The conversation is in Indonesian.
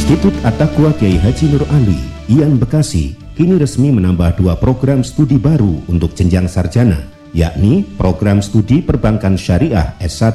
Institut At-Taqwa Kiai Haji Nur Ali, IAN Bekasi, kini resmi menambah 2 program studi baru untuk jenjang sarjana, yakni program studi perbankan syariah S1